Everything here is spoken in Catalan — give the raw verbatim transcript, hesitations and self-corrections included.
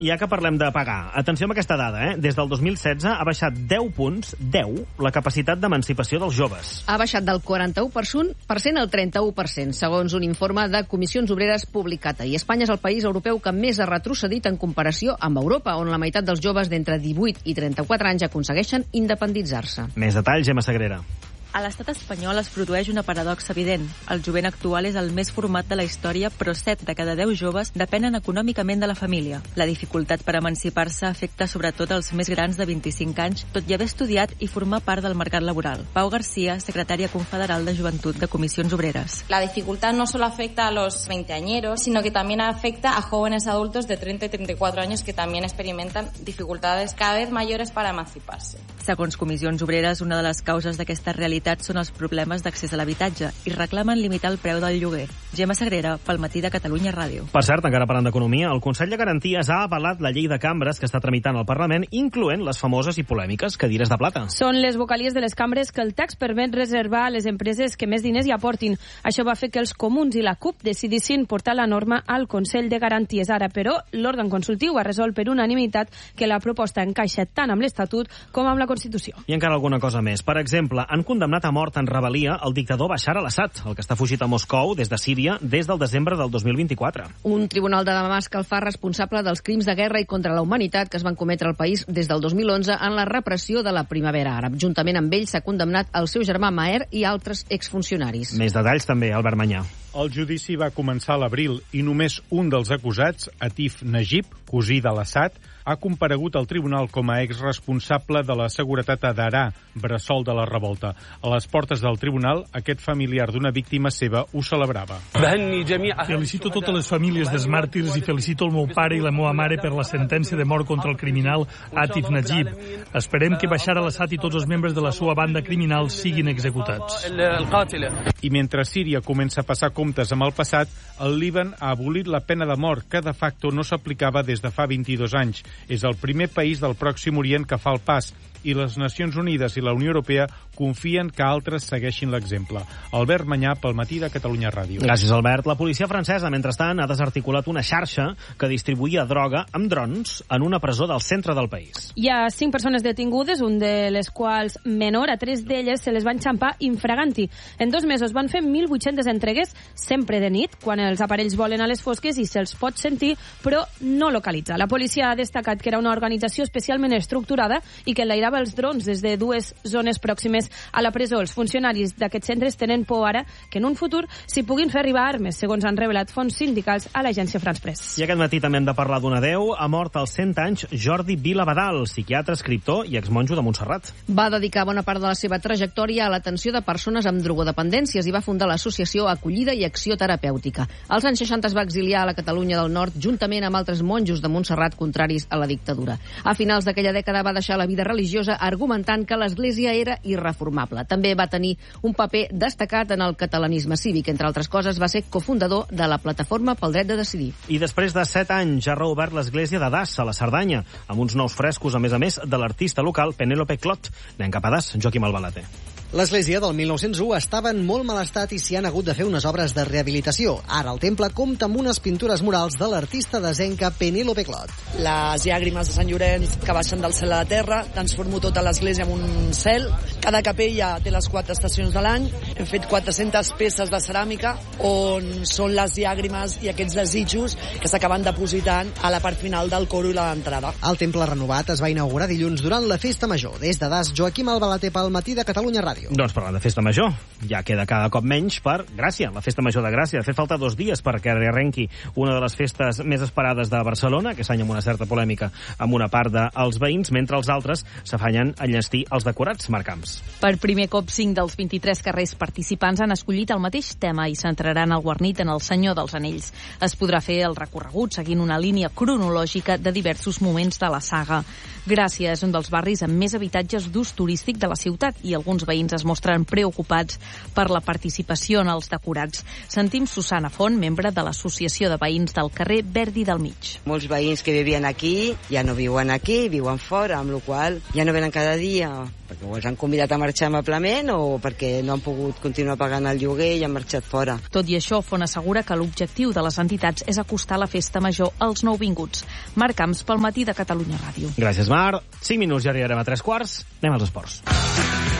Ja que parlem de pagar, atenció amb aquesta dada, eh? Des del dos mil setze ha baixat deu punts, deu, la capacitat d'emancipació dels joves. Ha baixat del quaranta-u per cent al trenta-u per cent, segons un informe de Comissions Obreres publicat ahir. Espanya és el país europeu que més ha retrocedit en comparació amb Europa, on la meitat dels joves d'entre divuit i trenta-quatre anys aconsegueixen independitzar-se. Més detalls, Gemma Sagrera. A l'estat espanyol es produeix una paradoxa evident. El jovent actual és el més format de la història, però set de cada deu joves depenen econòmicament de la família. La dificultat per emancipar-se afecta sobretot els més grans de vint-i-cinc anys, tot i haver estudiat i formar part del mercat laboral. Pau García, secretària confederal de Joventut de Comissions Obreres. La dificultad no solo afecta a los veinteañeros, sino que también afecta a jóvenes adultos de treinta y treinta y cuatro años que también experimentan dificultades cada vez mayores para emanciparse. Segons Comissions Obreres, una de les causes d'aquesta realitat són els problemes d'accés a l'habitatge i reclamen limitar el preu del lloguer. Gemma Sagrera, pel Matí de Catalunya Ràdio. Per cert, encara parlant d'economia, el Consell de Garanties ha avalat la llei de cambres que està tramitant al Parlament, incloent les famoses i polèmiques cadires de plata. Són les vocalies de les cambres que el text permet reservar a les empreses que més diners hi aportin. Això va fer que els comuns i la CUP decidissin portar la norma al Consell de Garanties. Ara, però, l'òrgan consultiu ha resolt per unanimitat que la proposta encaixa tant amb l'Estatut com amb la Constitució. I encara alguna cosa més. Per exemple, han condemnat a mort en rebel·lia el dictador Bashar al-Assad, el que està fugit a Moscou des de Síria des del desembre del dos mil vint-i-quatre. Un tribunal de Damasc el fa responsable dels crims de guerra i contra la humanitat que es van cometre al país des del dos mil onze en la repressió de la primavera àrab. Juntament amb ell s'ha condemnat el seu germà Maher i altres exfuncionaris. Més detalls també, Albert Manyà. El judici va començar a l'abril i només un dels acusats, Atif Najib, cosí de l'Assad, ha comparegut al tribunal com a exresponsable de la seguretat a Daraa, bressol de la revolta. A les portes del tribunal, aquest familiar d'una víctima seva ho celebrava. Felicito totes les famílies dels màrtirs i felicito el meu pare i la meva mare per la sentència de mort contra el criminal Atif Najib. Esperem que Bashar al-Assad i tots els membres de la seva banda criminal siguin executats. I mentre Síria comença a passar comptes amb el passat, el Líban ha abolit la pena de mort, que de facto no s'aplicava des de fa vint-i-dos anys. És el primer país del Pròxim Orient que fa el pas, i les Nacions Unides i la Unió Europea confien que altres segueixin l'exemple. Albert Manyà, pel Matí de Catalunya Ràdio. Gràcies, Albert. La policia francesa, mentrestant, ha desarticulat una xarxa que distribuïa droga amb drons en una presó del centre del país. Hi ha cinc persones detingudes, un de les quals menor. A tres d'elles se les van xampar infraganti. En dos mesos van fer mil vuit-centes entregues, sempre de nit, quan els aparells volen a les fosques i se'ls pot sentir, però no localitza. La policia ha destacat que era una organització especialment estructurada i que enlairava els drons des de dues zones pròximes a la presó. Els funcionaris d'aquests centres tenen por ara que en un futur s'hi puguin fer arribar armes, segons han revelat fons sindicals a l'agència France Press. I aquest matí també hem de parlar d'un adeu. Ha mort als cent anys Jordi Vila Badal, psiquiatre, escriptor i exmonjo de Montserrat. Va dedicar bona part de la seva trajectòria a l'atenció de persones amb drogodependències i va fundar l'associació Acollida i Acció Terapèutica. Als anys seixanta es va exiliar a la Catalunya del Nord juntament amb altres monjos de Montserrat contraris a la dictadura. A finals d'aquella dècada va deixar la vida religiosa argumentant que l'Església era irreformable. També va tenir un paper destacat en el catalanisme cívic. Entre altres coses, va ser cofundador de la Plataforma pel Dret de Decidir. I després de set anys ja ha reobert l'església de Das, a la Cerdanya, amb uns nous frescos, a més a més, de l'artista local Penélope Clot. Anem cap a Das, Joaquim Albalate. L'església del mil nou-cents u estava en molt mal estat i s'hi han hagut de fer unes obres de rehabilitació. Ara el temple compta amb unes pintures murals de l'artista desenca Penélope Clot. Les llàgrimes de Sant Llorenç que baixen del cel a la terra, transformo tota l'església en un cel. Cada capella té les quatre estacions de l'any. Hem fet quatre-centes peces de ceràmica on són les llàgrimes i aquests desitjos que s'acaben depositant a la part final del coro i l'entrada. El temple renovat es va inaugurar dilluns durant la Festa Major. Des de Das, Joaquim Albalate pel Matí de Catalunya Ràdio. Doncs parlant de Festa Major, ja queda cada cop menys per Gràcia, la Festa Major de Gràcia. Ha fet falta dos dies perquè arrenqui una de les festes més esperades de Barcelona, aquest any amb una certa polèmica amb una part dels veïns, mentre els altres s'afanyen a enllestir els decorats. Marc Camps. Per primer cop, cinc dels vint-i-tres carrers participants han escollit el mateix tema i centraran el guarnit en el Senyor dels Anells. Es podrà fer el recorregut seguint una línia cronològica de diversos moments de la saga. Gràcia és un dels barris amb més habitatges d'ús turístic de la ciutat i alguns veïns veïns es mostren preocupats per la participació en els decorats. Sentim Susana Font, membre de l'Associació de Veïns del carrer Verdi del Mig. Molts veïns que vivien aquí ja no viuen aquí, viuen fora, amb la qual cosa ja no venen cada dia perquè els han convidat a marxar amablement o perquè no han pogut continuar pagant el lloguer i han marxat fora. Tot i això, Font assegura que l'objectiu de les entitats és acostar la festa major als nouvinguts. Marc Camps, pel Matí de Catalunya Ràdio. Gràcies, Mar. cinc minuts, ja arribarem a tres quarts. Anem als esports.